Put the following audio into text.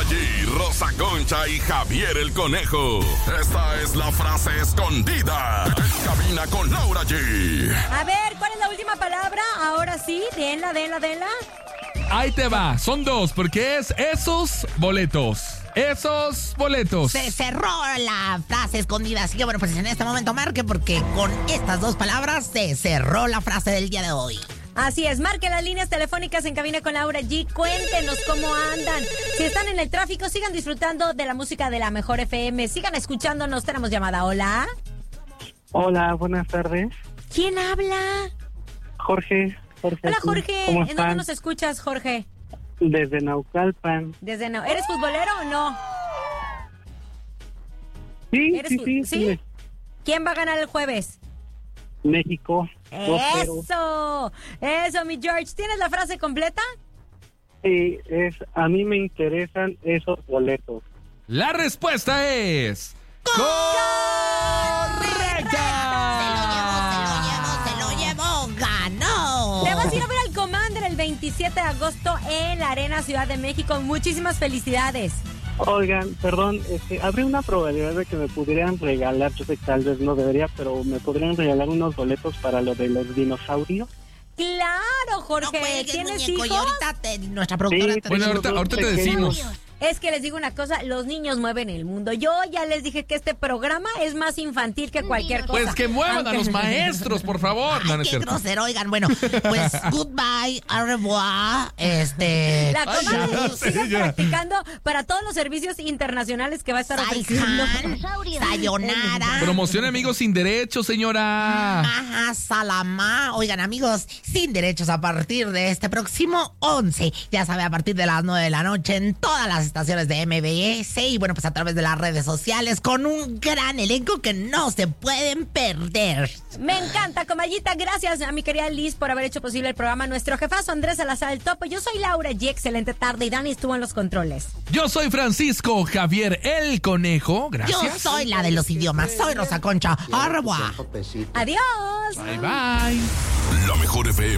G, Rosa Concha y Javier el Conejo. Esta es la frase escondida en cabina con Laura G. A ver, ¿cuál es la última palabra? Ahora sí, denla. Ahí te va, son dos, porque es esos boletos. Esos boletos. Se cerró la frase escondida. Así que bueno, pues en este momento marque, porque con estas dos palabras se cerró la frase del día de hoy. Así es, marque las líneas telefónicas en cabina con Laura G. Cuéntenos cómo andan. Si están en el tráfico, sigan disfrutando de la música de la Mejor FM. Sigan escuchándonos. Tenemos llamada. Hola. Hola, buenas tardes. ¿Quién habla? Jorge. Hola, Jorge. ¿Cómo ¿En dónde están? nos escuchas, Jorge? Desde Naucalpan. ¿Eres futbolero o no? Sí, ¿Sí? sí. ¿Quién va a ganar el jueves? México. 2-0. Eso, mi George. ¿Tienes la frase completa? Sí, a mí me interesan esos boletos. La respuesta es... ¡correcta! Se lo llevó, ganó. Te vas a ir a ver al Commander el 27 de agosto en la Arena Ciudad de México. Muchísimas felicidades. Oigan, perdón, ¿habría una probabilidad de que me pudieran regalar? Yo sé que tal vez no debería, pero ¿me podrían regalar unos boletos para lo de los dinosaurios? Claro, Jorge. No juegues, ¿Tienes muñeco, hijos? y ahorita nuestra productora Sí, te Bueno, tengo ahorita dos te decimos. pequeños. Es que les digo una cosa, los niños mueven el mundo. Yo ya les dije que este programa es más infantil que cualquier cosa. Pues que muevan a los maestros, por favor. No, no es Qué cierto. grosero, oigan, bueno, pues goodbye, au revoir, La Ay, comadre ya, sigue ya. practicando para todos los servicios internacionales que va a estar ofreciendo. Saihan, sayonara, Promoción amigos sin derechos, señora. ajá, salamá. Oigan, amigos, sin derechos a partir de este próximo 11, ya sabe, a partir de las 9 de la noche en todas las estaciones de MBS y bueno, pues a través de las redes sociales con un gran elenco que no se pueden perder. Me encanta, Comayita. Gracias a mi querida Liz por haber hecho posible el programa. Nuestro jefazo Andrés Salazar el Topo. Yo soy Laura G. Excelente tarde y Dani estuvo en los controles. Yo soy Francisco Javier el Conejo. Gracias. Yo soy la de los idiomas, soy Rosa Concha. Au revoir. Adiós. Bye, bye. La Mejor FM.